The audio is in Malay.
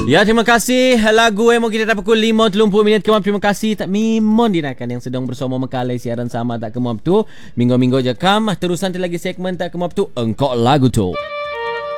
Ya, terima kasih. Lagu yang kita dapat pukul 5.30 minit kemam. Terima kasih tak mimon dinakan yang sedang bersama mekalai siaran sama tak kemam tu. Minggu-minggu je kam. Terusan lagi segmen tak kemam tu. Engkau lagu tu.